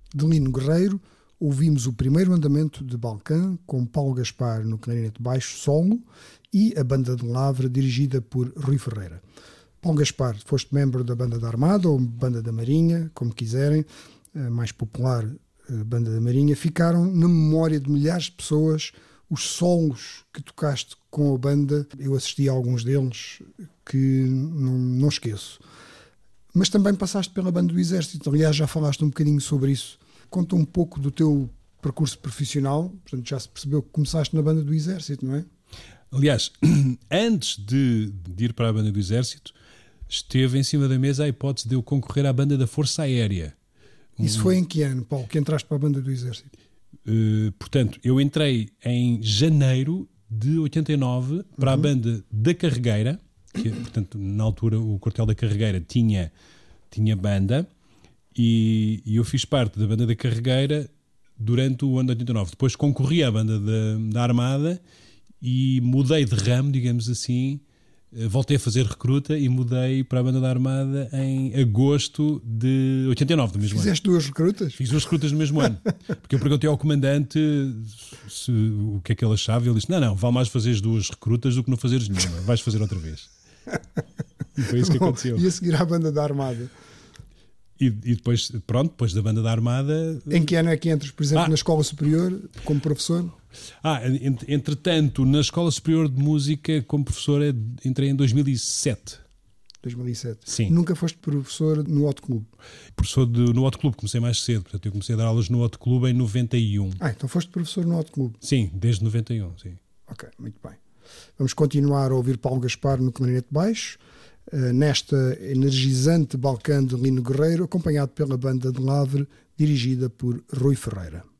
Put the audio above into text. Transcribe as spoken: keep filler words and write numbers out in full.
De Lino Guerreiro, ouvimos o primeiro andamento de Balcã, com Paulo Gaspar no clarinete baixo solo e a Banda de Lavra, dirigida por Rui Ferreira. Paulo Gaspar, foste membro da Banda da Armada ou Banda da Marinha, como quiserem, a mais popular Banda da Marinha, ficaram na memória de milhares de pessoas os solos que tocaste com a banda. Eu assisti a alguns deles que não, não esqueço. Mas também passaste pela Banda do Exército, aliás já falaste um bocadinho sobre isso. Conta um pouco do teu percurso profissional, portanto já se percebeu que começaste na Banda do Exército, não é? Aliás, antes de, de ir para a Banda do Exército, esteve em cima da mesa a hipótese de eu concorrer à Banda da Força Aérea. Isso um... foi em que ano, Paulo, que entraste para a Banda do Exército? Uh, portanto, eu entrei em janeiro de oitenta e nove para uhum. a Banda da Carregueira, que, portanto, na altura o quartel da Carregueira tinha, tinha banda, e, e eu fiz parte da Banda da Carregueira durante o ano de oitenta e nove. Depois concorri à Banda da, da Armada e mudei de ramo, digamos assim, voltei a fazer recruta e mudei para a Banda da Armada em agosto de oitenta e nove, do mesmo ano. Fizeste duas recrutas? Fiz duas recrutas no mesmo ano. Porque eu perguntei ao comandante se, o que é que ele achava, e ele disse, não, não, vale mais fazeres duas recrutas do que não fazeres nenhuma, vais fazer outra vez. E foi isso que Bom, aconteceu. E a seguir à Banda da Armada? E, e depois, pronto, depois da Banda da Armada... Em que ano é que entras, por exemplo, ah, na Escola Superior, como professor? Ah, entretanto, na Escola Superior de Música, como professor, entrei em dois mil e sete. dois mil e sete. Sim. Nunca foste professor no Hot Club? Professor de, no Hot Club, comecei mais cedo. Portanto, eu comecei a dar aulas no Hot Club em noventa e um. Ah, então foste professor no Hot Club? Sim, desde noventa e um, sim. Ok, muito bem. Vamos continuar a ouvir Paulo Gaspar no clarinete baixo, nesta energizante Balcã de Lino Guerreiro, acompanhado pela Banda de Lavre, dirigida por Rui Ferreira.